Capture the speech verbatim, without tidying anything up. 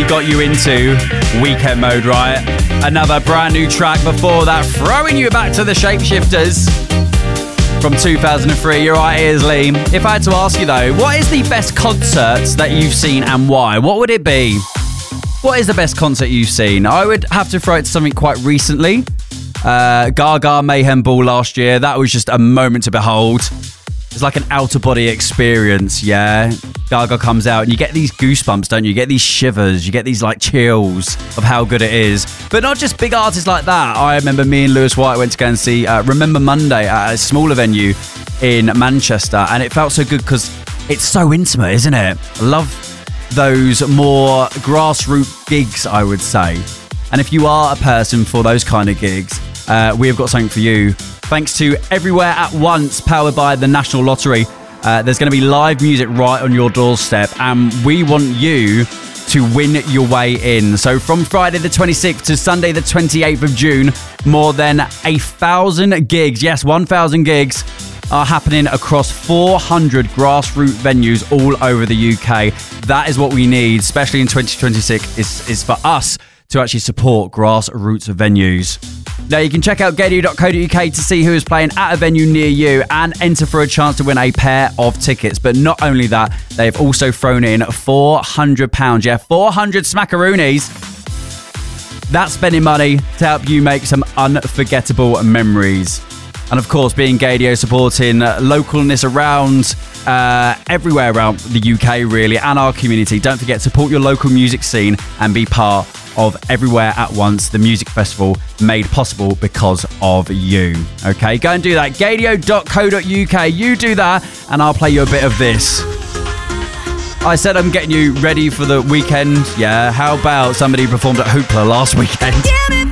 really got you into Weekend Mode, right? Another brand new track before that, throwing you back to the Shapeshifters from two thousand three. You're right, it is Lee. If I had to ask you though, what is the best concert that you've seen and why? What would it be? What is the best concert you've seen? I would have to throw it to something quite recently. Uh, Gaga Mayhem Ball last year. That was just a moment to behold. It's like an out-of-body experience, yeah? Gaga comes out and you get these goosebumps, don't you? You get these shivers, you get these like chills of how good it is. But not just big artists like that. I remember me and Lewis White went to go and see uh, Remember Monday at a smaller venue in Manchester, and it felt so good because it's so intimate, isn't it? I love those more grassroots gigs, I would say. And if you are a person for those kind of gigs, uh, we have got something for you. Thanks to Everywhere at Once, powered by the National Lottery. Uh, there's going to be live music right on your doorstep, and we want you to win your way in. So from Friday the twenty-sixth to Sunday the twenty-eighth of June, more than a thousand gigs, yes, one thousand gigs, are happening across four hundred grassroots venues all over the U K. That is what we need, especially in twenty twenty-six, is, is for us to actually support grassroots venues. Now you can check out gadio dot co dot uk to see who is playing at a venue near you and enter for a chance to win a pair of tickets. But not only that, they've also thrown in four hundred pounds. Yeah, four hundred smackaroonies. That's spending money to help you make some unforgettable memories. And of course, being Gadio, supporting localness around uh, everywhere around the U K, really, and our community. Don't forget, support your local music scene and be part of Everywhere at Once, the music festival made possible because of you. Okay, go and do that. gadio dot co dot uk. You do that, and I'll play you a bit of this. I said I'm getting you ready for the weekend. Yeah, how about somebody performed at Hoopla last weekend?